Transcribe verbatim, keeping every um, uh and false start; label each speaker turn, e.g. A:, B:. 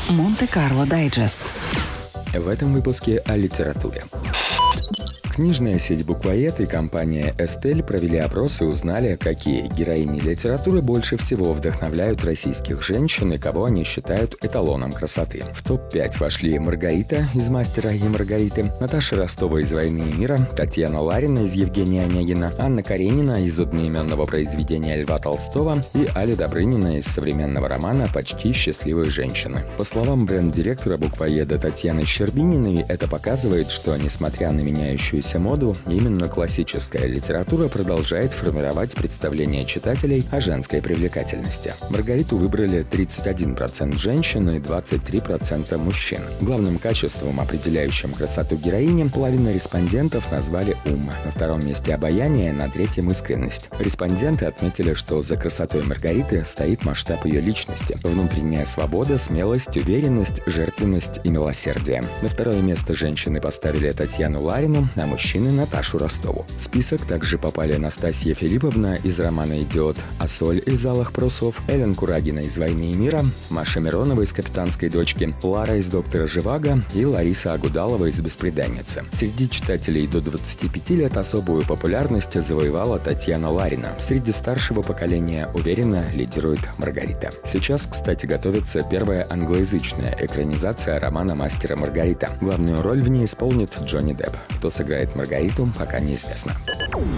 A: Монте-Карло Дайджест.
B: В этом выпуске о литературе. Книжная сеть «Буквоед» и компания «Эстель» провели опрос и узнали, какие героини литературы больше всего вдохновляют российских женщин и кого они считают эталоном красоты. В топ пять вошли Маргарита из «Мастера и Маргариты», Наташа Ростова из «Войны и мира», Татьяна Ларина из «Евгения Онегина», Анна Каренина из одноименного произведения Льва Толстого и Аля Добрынина из современного романа «Почти счастливые женщины». По словам бренд-директора «Буквоеда» Татьяны Щербининой, это показывает, что, несмотря на меняющуюся моду, именно классическая литература продолжает формировать представление читателей о женской привлекательности. Маргариту выбрали тридцать один процент женщин и двадцать три процента мужчин. Главным качеством, определяющим красоту героини, половина респондентов назвали ум. На втором месте обаяние, на третьем искренность. Респонденты отметили, что за красотой Маргариты стоит масштаб ее личности: внутренняя свобода, смелость, уверенность, жертвенность и милосердие. На второе место женщины поставили Татьяну Ларину, а мужчины — Наташу Ростову. В список также попали Настасья Филипповна из романа «Идиот», Ассоль из «Алых парусов», Элен Курагина из «Войны и мира», Маша Миронова из «Капитанской дочки», Лара из «Доктора Живаго» и Лариса Агудалова из «Бесприданницы». Среди читателей до двадцати пяти лет особую популярность завоевала Татьяна Ларина. Среди старшего поколения уверенно лидирует Маргарита. Сейчас, кстати, готовится первая англоязычная экранизация романа «Мастер и Маргарита». Главную роль в ней исполнит Джонни Депп. Кто сыграет Маргариту, пока неизвестно.